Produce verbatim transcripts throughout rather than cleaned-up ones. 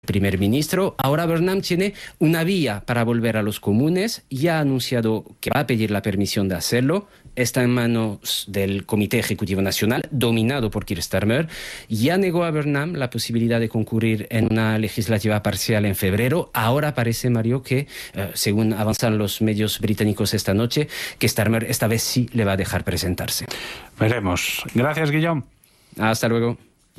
primer ministro. Ahora Burnham tiene una vía para volver a los comunes. Ya ha anunciado que va a pedir la permisión de hacerlo. Está en manos del Comité Ejecutivo Nacional, dominado por Keir Starmer. Ya negó a Burnham la posibilidad de concurrir en una legislativa parcial en febrero. Ahora parece, Mario, que, eh, según avanzan los medios británicos esta noche, que Starmer esta vez sí le va a dejar presentarse. Veremos. Gracias, Guillaume. Hasta luego.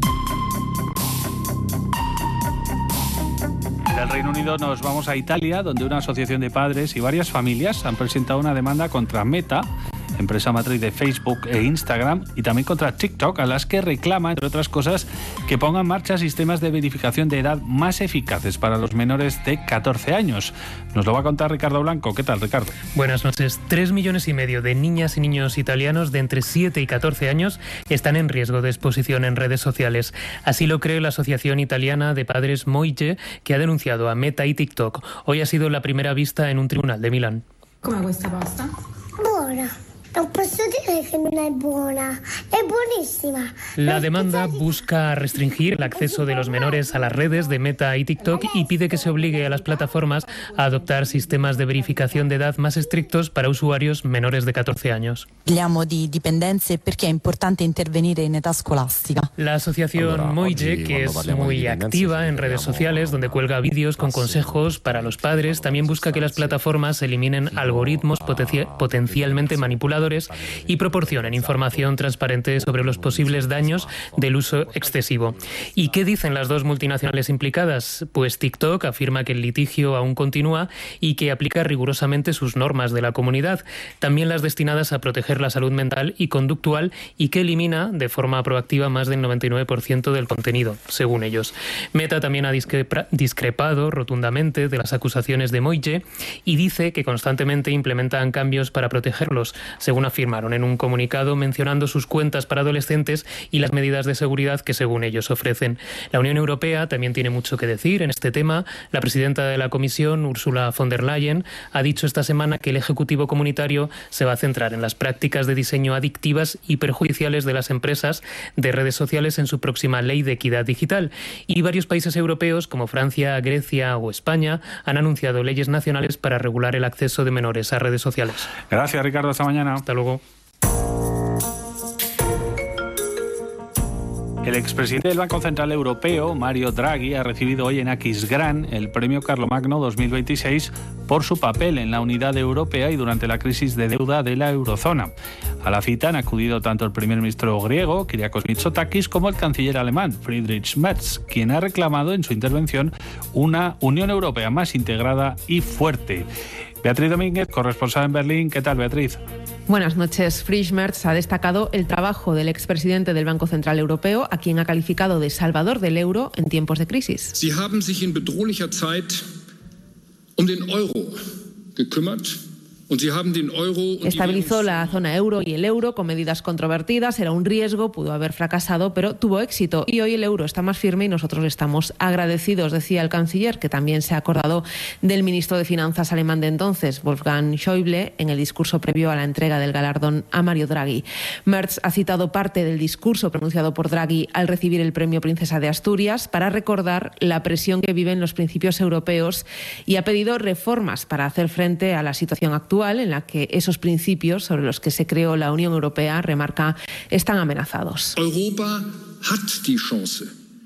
Del Reino Unido nos vamos a Italia, donde una asociación de padres y varias familias han presentado una demanda contra Meta, empresa matriz de Facebook e Instagram, y también contra TikTok, a las que reclama, entre otras cosas, que ponga en marcha sistemas de verificación de edad más eficaces para los menores de catorce años. Nos lo va a contar Ricardo Blanco. ¿Qué tal, Ricardo? Buenas noches. Tres millones y medio de niñas y niños italianos de entre siete y catorce años están en riesgo de exposición en redes sociales. Así lo cree la Asociación Italiana de Padres Moige, que ha denunciado a Meta y TikTok. Hoy ha sido la primera vista en un tribunal de Milán. ¿Cómo es esta pasta? Buena. Non posso dire che non è buona, è buonissima. La demanda busca restringir el acceso de los menores a las redes de Meta y TikTok y pide que se obligue a las plataformas a adoptar sistemas de verificación de edad más estrictos para usuarios menores de catorce años. Parliamo di dipendenze perché è importante intervenire in età scolastica. La asociación Moige, que es muy activa en redes sociales, donde cuelga vídeos con consejos para los padres, también busca que las plataformas eliminen algoritmos potencia- potencialmente manipulados y proporcionen información transparente sobre los posibles daños del uso excesivo. ¿Y qué dicen las dos multinacionales implicadas? Pues TikTok afirma que el litigio aún continúa y que aplica rigurosamente sus normas de la comunidad, también las destinadas a proteger la salud mental y conductual, y que elimina de forma proactiva más del noventa y nueve por ciento del contenido, según ellos. Meta también ha discrepa- discrepado rotundamente de las acusaciones de Moige y dice que constantemente implementan cambios para protegerlos, según afirmaron en un comunicado mencionando sus cuentas para adolescentes y las medidas de seguridad que según ellos ofrecen. La Unión Europea también tiene mucho que decir en este tema. La presidenta de la Comisión, Ursula von der Leyen, ha dicho esta semana que el Ejecutivo Comunitario se va a centrar en las prácticas de diseño adictivas y perjudiciales de las empresas de redes sociales en su próxima ley de equidad digital. Y varios países europeos, como Francia, Grecia o España, han anunciado leyes nacionales para regular el acceso de menores a redes sociales. Gracias, Ricardo. Hasta mañana. Hasta luego. El expresidente del Banco Central Europeo, Mario Draghi, ha recibido hoy en Aquisgrán el premio Carlomagno dos mil veintiséis por su papel en la unidad europea y durante la crisis de deuda de la eurozona. A la cita han acudido tanto el primer ministro griego, Kyriakos Mitsotakis, como el canciller alemán, Friedrich Merz, quien ha reclamado en su intervención una Unión Europea más integrada y fuerte. Beatriz Domínguez, corresponsal en Berlín. ¿Qué tal, Beatriz? Buenas noches. Friedrich Merz ha destacado el trabajo del expresidente del Banco Central Europeo, a quien ha calificado de salvador del euro en tiempos de crisis. Sie haben sich in bedrohlicher Zeit um den Euro gekümmert. Estabilizó la zona euro y el euro con medidas controvertidas. Era un riesgo, pudo haber fracasado, pero tuvo éxito. Y hoy el euro está más firme y nosotros le estamos agradecidos, decía el canciller, que también se ha acordado del ministro de Finanzas alemán de entonces, Wolfgang Schäuble, en el discurso previo a la entrega del galardón a Mario Draghi. Merz ha citado parte del discurso pronunciado por Draghi al recibir el premio Princesa de Asturias para recordar la presión que viven los principios europeos y ha pedido reformas para hacer frente a la situación actual, en la que esos principios sobre los que se creó la Unión Europea, remarca, están amenazados. Europa hat die Chance.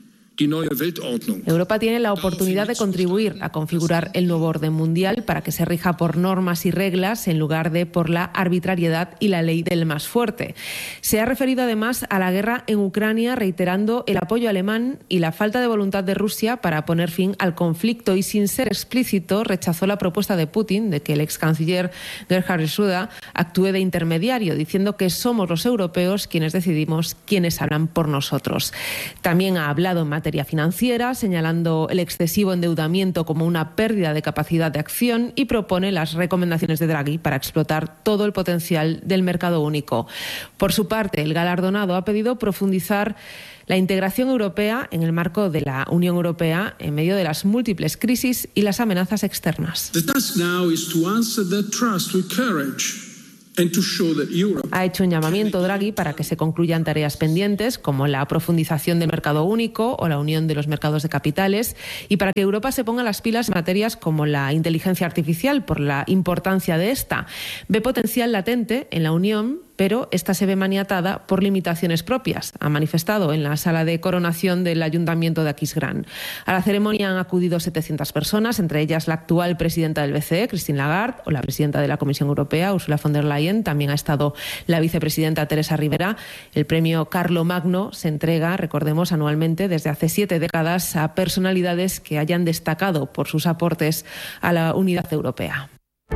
Europa tiene la oportunidad de contribuir a configurar el nuevo orden mundial para que se rija por normas y reglas en lugar de por la arbitrariedad y la ley del más fuerte. Se ha referido además a la guerra en Ucrania, reiterando el apoyo alemán y la falta de voluntad de Rusia para poner fin al conflicto, y sin ser explícito rechazó la propuesta de Putin de que el ex canciller Gerhard Schröder actúe de intermediario, diciendo que somos los europeos quienes decidimos quiénes hablan por nosotros. También ha hablado en materia financiera, señalando el excesivo endeudamiento como una pérdida de capacidad de acción, y propone las recomendaciones de Draghi para explotar todo el potencial del mercado único. Por su parte, el galardonado ha pedido profundizar la integración europea en el marco de la Unión Europea en medio de las múltiples crisis y las amenazas externas. The task now is to answer that trust with courage Ha hecho un llamamiento Draghi para que se concluyan tareas pendientes como la profundización del mercado único o la unión de los mercados de capitales y para que Europa se ponga las pilas en materias como la inteligencia artificial por la importancia de esta. Ve potencial latente en la Unión, pero esta se ve maniatada por limitaciones propias, ha manifestado en la sala de coronación del Ayuntamiento de Aquisgrán. A la ceremonia han acudido setecientas personas, entre ellas la actual presidenta del B C E, Christine Lagarde, o la presidenta de la Comisión Europea, Ursula von der Leyen. También ha estado la vicepresidenta Teresa Rivera. El premio Carlomagno se entrega, recordemos, anualmente desde hace siete décadas a personalidades que hayan destacado por sus aportes a la unidad europea.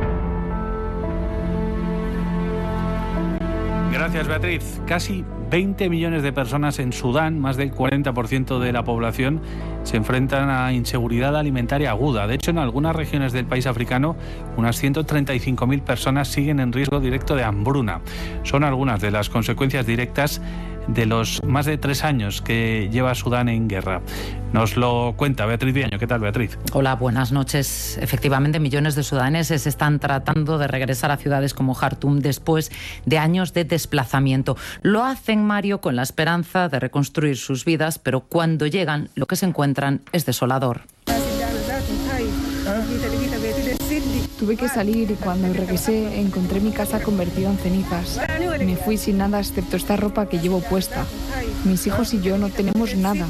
Gracias, Beatriz. Casi veinte millones de personas en Sudán, más del cuarenta por ciento de la población, se enfrentan a inseguridad alimentaria aguda. De hecho, en algunas regiones del país africano, unas ciento treinta y cinco mil personas siguen en riesgo directo de hambruna. Son algunas de las consecuencias directas de los más de tres años que lleva Sudán en guerra. Nos lo cuenta Beatriz Viaño. ¿Qué tal, Beatriz? Hola, buenas noches. Efectivamente, millones de sudaneses están tratando de regresar a ciudades como Jartum después de años de desplazamiento. Lo hacen, Mario, con la esperanza de reconstruir sus vidas, pero cuando llegan, lo que se encuentran es desolador. Tuve que salir y cuando regresé encontré mi casa convertida en cenizas. Me fui sin nada excepto esta ropa que llevo puesta. Mis hijos y yo no tenemos nada.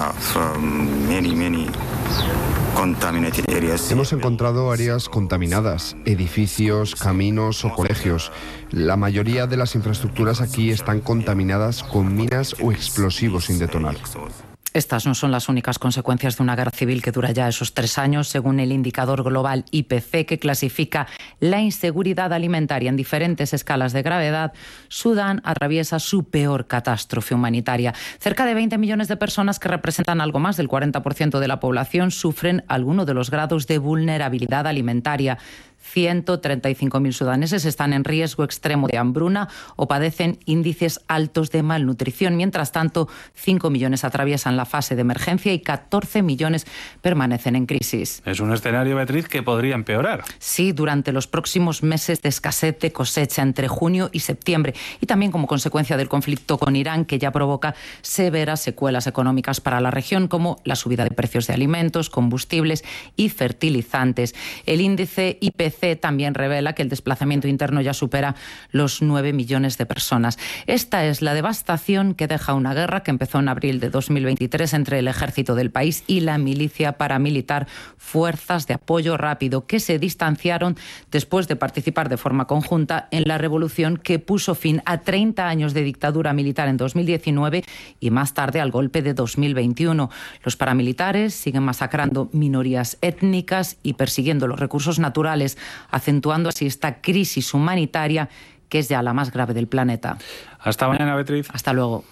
Hemos encontrado áreas contaminadas, edificios, caminos o colegios. La mayoría de las infraestructuras aquí están contaminadas con minas o explosivos sin detonar. Estas no son las únicas consecuencias de una guerra civil que dura ya esos tres años, según el indicador global I P C, que clasifica la inseguridad alimentaria en diferentes escalas de gravedad. Sudán atraviesa su peor catástrofe humanitaria. Cerca de veinte millones de personas, que representan algo más del cuarenta por ciento de la población, sufren alguno de los grados de vulnerabilidad alimentaria. ciento treinta y cinco mil sudaneses están en riesgo extremo de hambruna o padecen índices altos de malnutrición. Mientras tanto, cinco millones atraviesan la fase de emergencia y catorce millones permanecen en crisis. Es un escenario, Beatriz, que podría empeorar. Sí, durante los próximos meses de escasez de cosecha entre junio y septiembre, y también como consecuencia del conflicto con Irán, que ya provoca severas secuelas económicas para la región, como la subida de precios de alimentos, combustibles y fertilizantes. El índice I P C también revela que el desplazamiento interno ya supera los nueve millones de personas. Esta es la devastación que deja una guerra que empezó en abril de dos mil veintitrés entre el ejército del país y la milicia paramilitar Fuerzas de Apoyo Rápido, que se distanciaron después de participar de forma conjunta en la revolución que puso fin a treinta años de dictadura militar en dos mil diecinueve y más tarde al golpe de dos mil veintiuno. Los paramilitares siguen masacrando minorías étnicas y persiguiendo los recursos naturales, acentuando así esta crisis humanitaria que es ya la más grave del planeta. Hasta mañana, Beatriz. Hasta luego.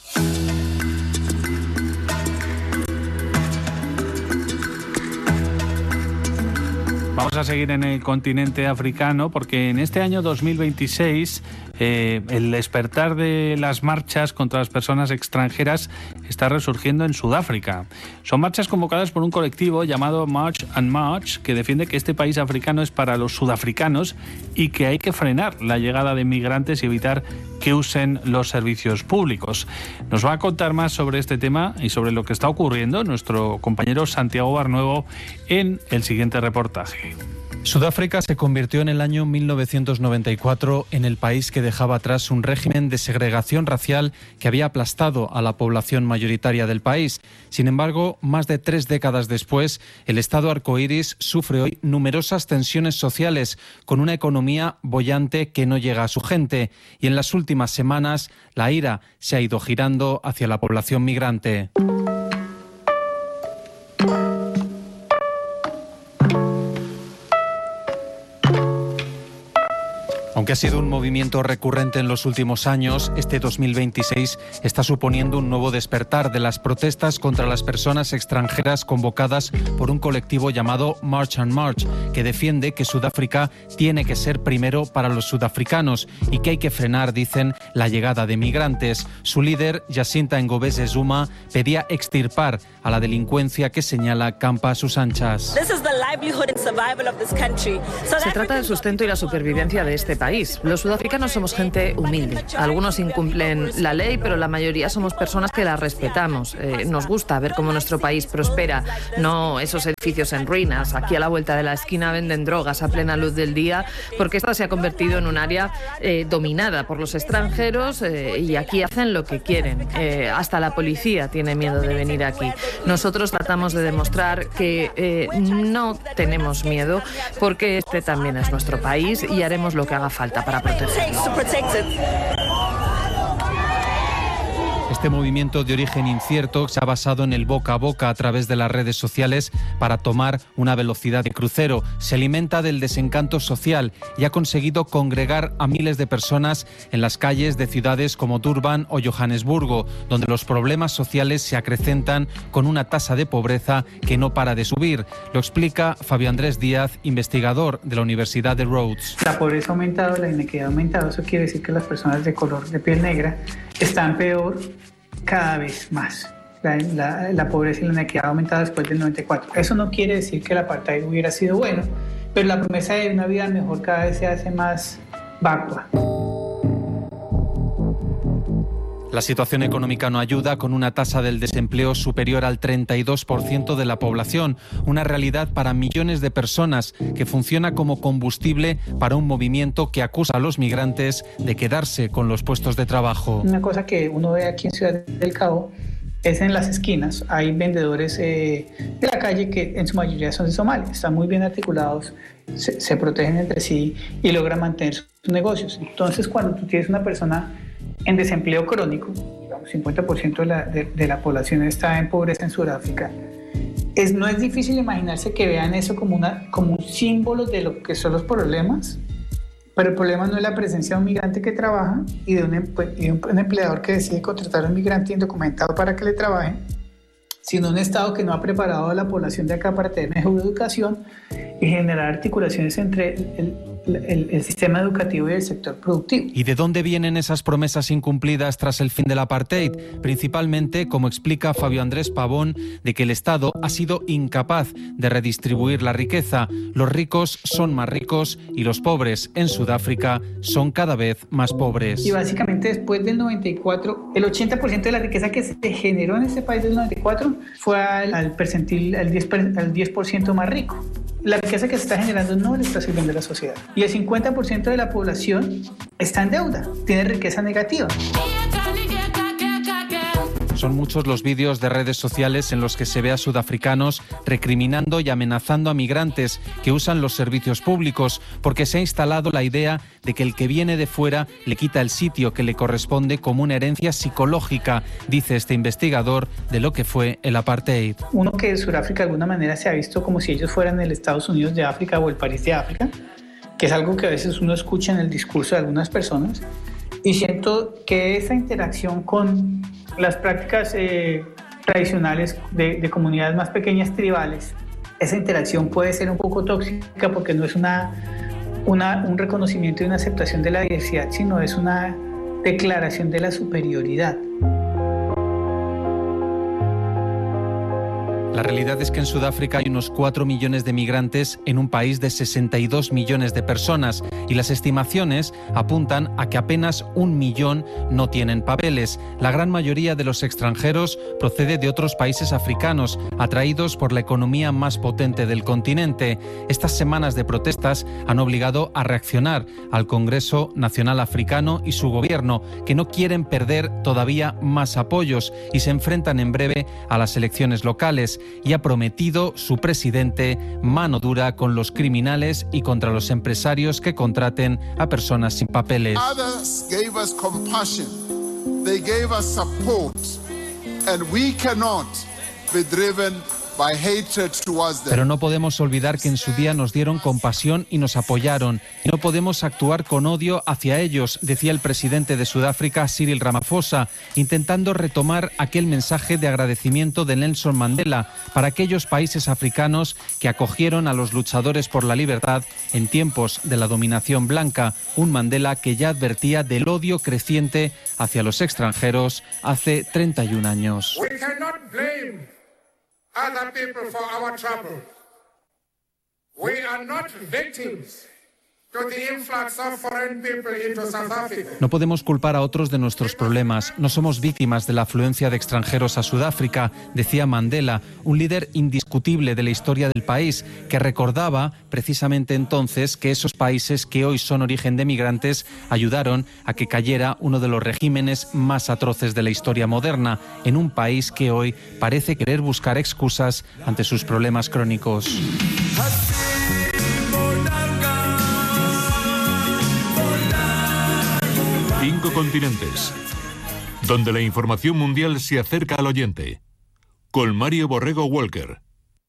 Vamos a seguir en el continente africano porque en este año dos mil veintiséis eh, el despertar de las marchas contra las personas extranjeras está resurgiendo en Sudáfrica. Son marchas convocadas por un colectivo llamado March and March, que defiende que este país africano es para los sudafricanos y que hay que frenar la llegada de migrantes y evitar que usen los servicios públicos. Nos va a contar más sobre este tema y sobre lo que está ocurriendo nuestro compañero Santiago Barnuevo en el siguiente reportaje. Sudáfrica se convirtió en el año mil novecientos noventa y cuatro en el país que dejaba atrás un régimen de segregación racial que había aplastado a la población mayoritaria del país. Sin embargo, más de tres décadas después, el Estado arcoíris sufre hoy numerosas tensiones sociales, con una economía boyante que no llega a su gente. Y en las últimas semanas, la ira se ha ido girando hacia la población migrante. Aunque ha sido un movimiento recurrente en los últimos años, este dos mil veintiséis está suponiendo un nuevo despertar de las protestas contra las personas extranjeras convocadas por un colectivo llamado March and March, que defiende que Sudáfrica tiene que ser primero para los sudafricanos y que hay que frenar, dicen, la llegada de migrantes. Su líder, Jacinta Ngobese Zuma, pedía extirpar a la delincuencia que señala campa a sus anchas. Se trata del sustento y la supervivencia de este país. país. Los sudafricanos somos gente humilde. Algunos incumplen la ley, pero la mayoría somos personas que la respetamos. Eh, nos gusta ver cómo nuestro país prospera, no esos edificios en ruinas. Aquí a la vuelta de la esquina venden drogas a plena luz del día, porque esta se ha convertido en un área eh, dominada por los extranjeros eh, y aquí hacen lo que quieren. Eh, hasta la policía tiene miedo de venir aquí. Nosotros tratamos de demostrar que eh, no tenemos miedo, porque este también es nuestro país y haremos lo que haga falta para protegerlo. Este movimiento de origen incierto se ha basado en el boca a boca a través de las redes sociales para tomar una velocidad de crucero. Se alimenta del desencanto social y ha conseguido congregar a miles de personas en las calles de ciudades como Durban o Johannesburgo, donde los problemas sociales se acrecentan con una tasa de pobreza que no para de subir. Lo explica Fabio Andrés Díaz, investigador de la Universidad de Rhodes. La pobreza ha aumentado, la inequidad ha aumentado. Eso quiere decir que las personas de color de piel negra están peor cada vez más. La, la, la pobreza y la inequidad ha aumentado después del noventa y cuatro. Eso no quiere decir que el apartheid hubiera sido bueno, pero la promesa de una vida mejor cada vez se hace más vacua. La situación económica no ayuda, con una tasa del desempleo superior al treinta y dos por ciento de la población, una realidad para millones de personas que funciona como combustible para un movimiento que acusa a los migrantes de quedarse con los puestos de trabajo. Una cosa que uno ve aquí en Ciudad del Cabo es en las esquinas. Hay vendedores eh, de la calle que en su mayoría son de Somalia, están muy bien articulados, se, se protegen entre sí y logran mantener sus negocios. Entonces, cuando tú tienes una persona en desempleo crónico, digamos cincuenta por ciento de la, de, de la población está en pobreza en Sudáfrica, es, no es difícil imaginarse que vean eso como, una, como un símbolo de lo que son los problemas, pero el problema no es la presencia de un migrante que trabaja y de un, y de un empleador que decide contratar a un migrante indocumentado para que le trabaje, sino un Estado que no ha preparado a la población de acá para tener mejor educación y generar articulaciones entre el, el, el sistema educativo y el sector productivo. ¿Y de dónde vienen esas promesas incumplidas tras el fin del apartheid? Principalmente, como explica Fabio Andrés Pavón, de que el Estado ha sido incapaz de redistribuir la riqueza. Los ricos son más ricos y los pobres en Sudáfrica son cada vez más pobres. Y básicamente después del noventa y cuatro, el ochenta por ciento de la riqueza que se generó en este país del noventa y cuatro fue al, al percentil, al diez por ciento, al diez por ciento más rico. La riqueza que se está generando no le está sirviendo a la sociedad. Y el cincuenta por ciento de la población está en deuda, tiene riqueza negativa. Son muchos los vídeos de redes sociales en los que se ve a sudafricanos recriminando y amenazando a migrantes que usan los servicios públicos, porque se ha instalado la idea de que el que viene de fuera le quita el sitio que le corresponde como una herencia psicológica, dice este investigador de lo que fue el apartheid. Uno que en Sudáfrica de alguna manera se ha visto como si ellos fueran el Estados Unidos de África o el París de África, que es algo que a veces uno escucha en el discurso de algunas personas, y siento que esa interacción con las prácticas eh, tradicionales de, de comunidades más pequeñas tribales, esa interacción puede ser un poco tóxica porque no es una, una, un reconocimiento y una aceptación de la diversidad, sino es una declaración de la superioridad. La realidad es que en Sudáfrica hay unos cuatro millones de migrantes en un país de sesenta y dos millones de personas y las estimaciones apuntan a que apenas un millón no tienen papeles. La gran mayoría de los extranjeros procede de otros países africanos, atraídos por la economía más potente del continente. Estas semanas de protestas han obligado a reaccionar al Congreso Nacional Africano y su gobierno, que no quieren perder todavía más apoyos y se enfrentan en breve a las elecciones locales. Y ha prometido su presidente mano dura con los criminales y contra los empresarios que contraten a personas sin papeles. Others gave us compassion, they gave us support, and we cannot be driven by hatred towards them. Pero no podemos olvidar que en su día nos dieron compasión y nos apoyaron. Y no podemos actuar con odio hacia ellos, decía el presidente de Sudáfrica, Cyril Ramaphosa, intentando retomar aquel mensaje de agradecimiento de Nelson Mandela para aquellos países africanos que acogieron a los luchadores por la libertad en tiempos de la dominación blanca. Un Mandela que ya advertía del odio creciente hacia los extranjeros hace treinta y un años. We cannot blame other people for our trouble. We are not victims No podemos culpar a otros de nuestros problemas. No somos víctimas de la afluencia de extranjeros a Sudáfrica, decía Mandela, un líder indiscutible de la historia del país, que recordaba precisamente entonces que esos países que hoy son origen de migrantes ayudaron a que cayera uno de los regímenes más atroces de la historia moderna, en un país que hoy parece querer buscar excusas ante sus problemas crónicos. Cinco continentes, donde la información mundial se acerca al oyente. Con Mario Borrego Walker.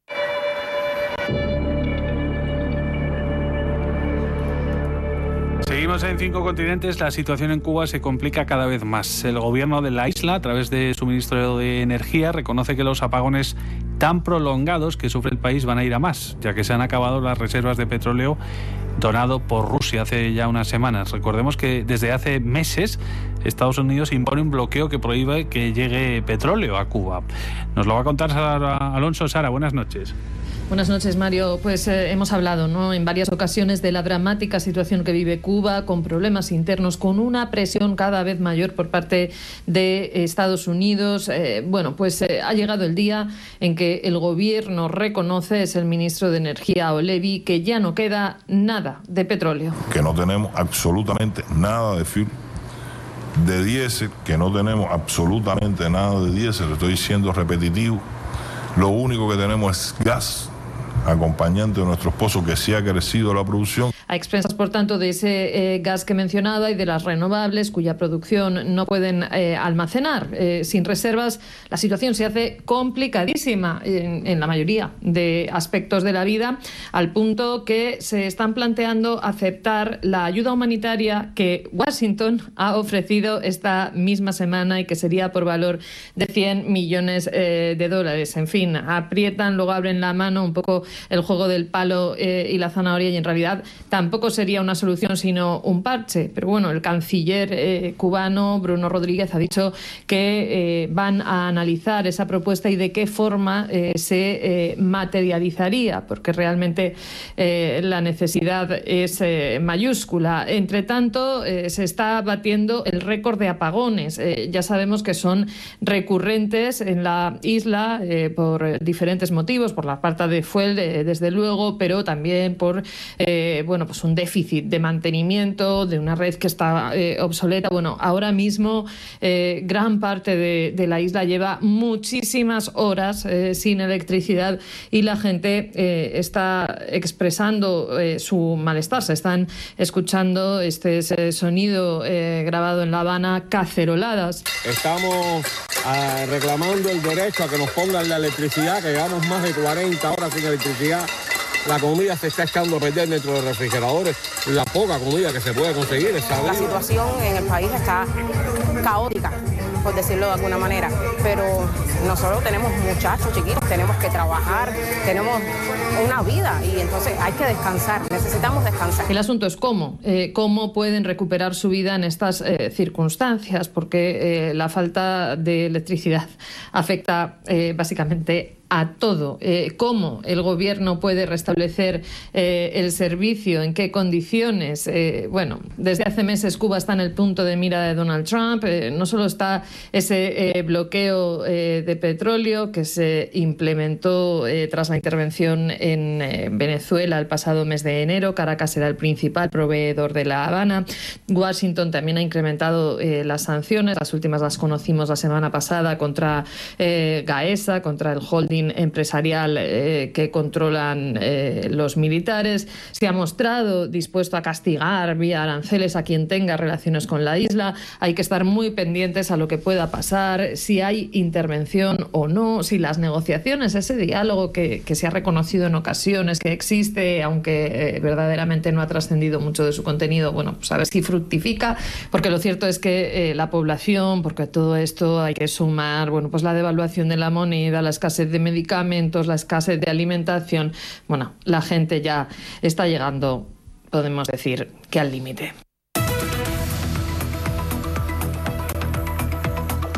Seguimos en Cinco Continentes. La situación en Cuba se complica cada vez más. El gobierno de la isla, a través de su ministro de Energía, reconoce que los apagones tan prolongados que sufre el país van a ir a más, ya que se han acabado las reservas de petróleo donado por Rusia hace ya unas semanas. Recordemos que desde hace meses Estados Unidos impone un bloqueo que prohíbe que llegue petróleo a Cuba. Nos lo va a contar Sara Alonso. Sara, buenas noches. Buenas noches, Mario. Pues eh, hemos hablado, ¿no?, en varias ocasiones de la dramática situación que vive Cuba, con problemas internos, con una presión cada vez mayor por parte de Estados Unidos. Eh, bueno, pues eh, ha llegado el día en que el gobierno reconoce, es el ministro de Energía, Olevi, que ya no queda nada de petróleo. Que no tenemos absolutamente nada de fuel, de diésel, que no tenemos absolutamente nada de diésel. Estoy siendo repetitivo. Lo único que tenemos es gas, acompañante de nuestros pozos, que sí ha crecido la producción. A expensas, por tanto, de ese eh, gas que mencionaba y de las renovables, cuya producción no pueden eh, almacenar eh, sin reservas, la situación se hace complicadísima en, en la mayoría de aspectos de la vida, al punto que se están planteando aceptar la ayuda humanitaria que Washington ha ofrecido esta misma semana y que sería por valor de cien millones eh, de dólares. En fin, aprietan, luego abren la mano, un poco el juego del palo eh, y la zanahoria, y en realidad tampoco sería una solución sino un parche. Pero bueno, el canciller eh, cubano Bruno Rodríguez ha dicho que eh, van a analizar esa propuesta y de qué forma eh, se eh, materializaría, porque realmente eh, la necesidad es eh, mayúscula. Entre tanto, eh, se está batiendo el récord de apagones. Eh, ya sabemos que son recurrentes en la isla eh, por diferentes motivos, por la falta de fuel, eh, desde luego, pero también por eh, bueno, pues un déficit de mantenimiento de una red que está eh, obsoleta. Bueno, ahora mismo eh, gran parte de, de la isla lleva muchísimas horas eh, sin electricidad y la gente eh, está expresando eh, su malestar. Se están escuchando este ese sonido eh, grabado en La Habana, caceroladas. Estamos uh, reclamando el derecho a que nos pongan la electricidad, que llevamos más de cuarenta horas sin electricidad. La comida se está echando a perder dentro de los refrigeradores, la poca comida que se puede conseguir. Está la situación en el país está caótica, por decirlo de alguna manera, pero nosotros tenemos muchachos chiquitos, tenemos que trabajar, tenemos una vida y entonces hay que descansar, necesitamos descansar. El asunto es cómo, eh, cómo pueden recuperar su vida en estas eh, circunstancias, porque eh, la falta de electricidad afecta eh, básicamente a todo. Eh, ¿Cómo el gobierno puede restablecer eh, el servicio? ¿En qué condiciones? Eh, bueno, desde hace meses Cuba está en el punto de mira de Donald Trump. Eh, no solo está ese eh, bloqueo eh, de petróleo que se implementó eh, tras la intervención en eh, Venezuela el pasado mes de enero. Caracas era el principal proveedor de La Habana. Washington también ha incrementado eh, las sanciones. Las últimas las conocimos la semana pasada contra eh, Gaesa, contra el holding empresarial eh, que controlan eh, los militares. Se ha mostrado dispuesto a castigar vía aranceles a quien tenga relaciones con la isla. Hay que estar muy pendientes a lo que pueda pasar, si hay intervención o no, si las negociaciones, ese diálogo que, que se ha reconocido en ocasiones que existe, aunque eh, verdaderamente no ha trascendido mucho de su contenido, bueno, pues a ver si fructifica, porque lo cierto es que eh, la población, porque a todo esto hay que sumar, bueno, pues la devaluación de la moneda, la escasez de medicamentos, la escasez de alimentación. Bueno, la gente ya está llegando, podemos decir, que al límite.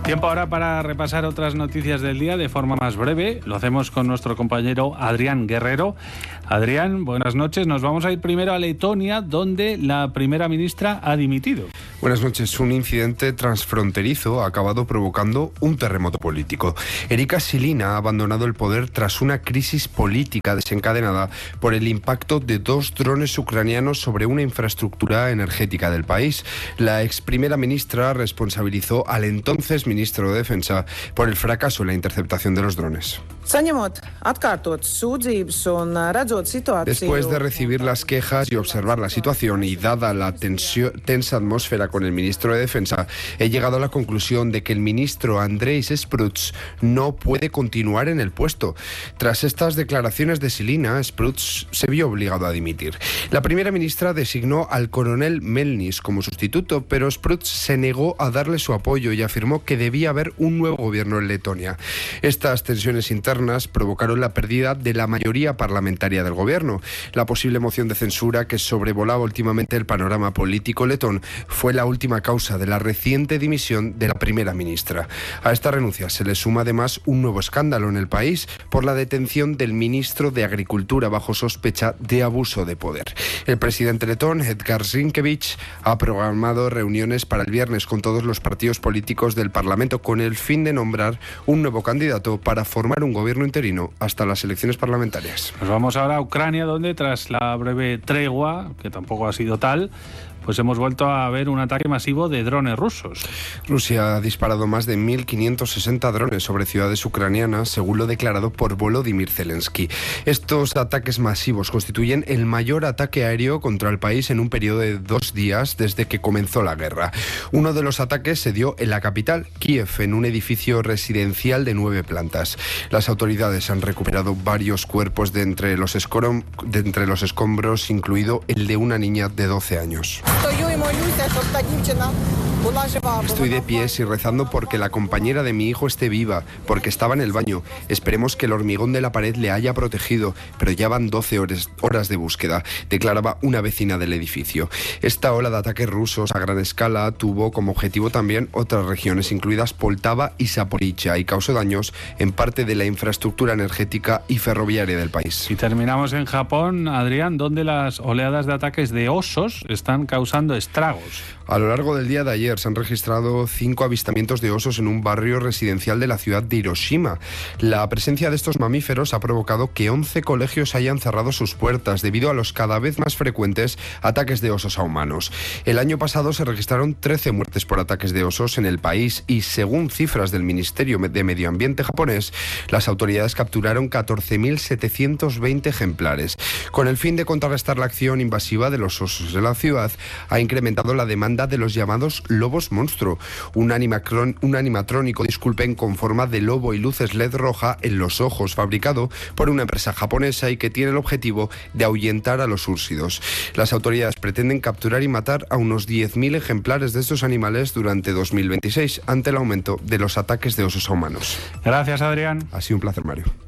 Tiempo ahora para repasar otras noticias del día de forma más breve. Lo hacemos con nuestro compañero Adrián Guerrero. Adrián, buenas noches. Nos vamos a ir primero a Letonia, donde la primera ministra ha dimitido. Buenas noches. Un incidente transfronterizo ha acabado provocando un terremoto político. Erika Silina ha abandonado el poder tras una crisis política desencadenada por el impacto de dos drones ucranianos sobre una infraestructura energética del país. La ex primera ministra responsabilizó al entonces ministro de Defensa por el fracaso en la interceptación de los drones. Después de recibir las quejas y observar la situación y dada la tensión, tensa atmósfera con el ministro de Defensa, he llegado a la conclusión de que el ministro Andrejs Spruds no puede continuar en el puesto. Tras estas declaraciones de Silina, Spruds se vio obligado a dimitir. La primera ministra designó al coronel Melnis como sustituto, pero Spruds se negó a darle su apoyo y afirmó que debía haber un nuevo gobierno en Letonia. Estas tensiones internas provocaron la pérdida de la mayoría parlamentaria del gobierno. La posible moción de censura que sobrevolaba últimamente el panorama político letón fue la última causa de la reciente dimisión de la primera ministra. A esta renuncia se le suma además un nuevo escándalo en el país por la detención del ministro de Agricultura bajo sospecha de abuso de poder. El presidente letón, Edgar Rinkevich, ha programado reuniones para el viernes con todos los partidos políticos del Parlamento con el fin de nombrar un nuevo candidato para formar un gobierno interino hasta las elecciones parlamentarias. Nos vamos ahora a Ucrania, donde tras la breve tregua, que tampoco ha sido tal, pues hemos vuelto a ver un ataque masivo de drones rusos. Rusia ha disparado más de mil quinientos sesenta drones sobre ciudades ucranianas, según lo declarado por Volodymyr Zelensky. Estos ataques masivos constituyen el mayor ataque aéreo contra el país en un periodo de dos días desde que comenzó la guerra. Uno de los ataques se dio en la capital, Kiev, en un edificio residencial de nueve plantas. Las autoridades han recuperado varios cuerpos de entre los, escorom- de entre los escombros, incluido el de una niña de doce años. Estoy de pies y rezando porque la compañera de mi hijo esté viva, porque estaba en el baño. Esperemos que el hormigón de la pared le haya protegido, pero ya van doce horas, horas de búsqueda, declaraba una vecina del edificio. Esta ola de ataques rusos a gran escala tuvo como objetivo también otras regiones, incluidas Poltava y Zaporizhia, y causó daños en parte de la infraestructura energética y ferroviaria del país. Y terminamos en Japón, Adrián, donde las oleadas de ataques de osos están causando estragos. A lo largo del día de ayer se han registrado cinco avistamientos de osos en un barrio residencial de la ciudad de Hiroshima. La presencia de estos mamíferos ha provocado que once colegios hayan cerrado sus puertas debido a los cada vez más frecuentes ataques de osos a humanos. El año pasado se registraron trece muertes por ataques de osos en el país y, según cifras del Ministerio de Medio Ambiente japonés, las autoridades capturaron catorce mil setecientos veinte ejemplares. Con el fin de contrarrestar la acción invasiva de los osos en la ciudad, ha incrementado la demanda de los llamados lobos monstruo, un, animacron, un animatrónico, disculpen, con forma de lobo y luces L E D roja en los ojos, fabricado por una empresa japonesa y que tiene el objetivo de ahuyentar a los úrsidos. Las autoridades pretenden capturar y matar a unos diez mil ejemplares de estos animales durante dos mil veintiséis, ante el aumento de los ataques de osos a humanos. Gracias, Adrián. Ha sido un placer, Mario.